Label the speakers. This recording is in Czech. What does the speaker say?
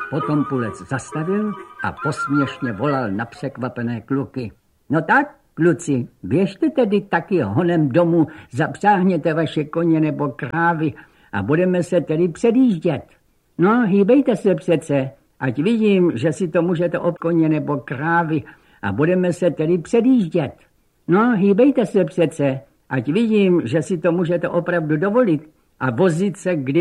Speaker 1: Potom Pulec zastavil a posměšně volal na překvapené kluky. No tak, kluci, běžte tedy taky honem domů, zapřáhněte vaše koně nebo krávy a budeme se tedy předjíždět. No, hýbejte se přece, ať vidím, že si to můžete ob koně nebo krávy a budeme se tedy předjíždět. No, hýbejte se přece, ať vidím, že si to můžete opravdu dovolit a vozit se kdy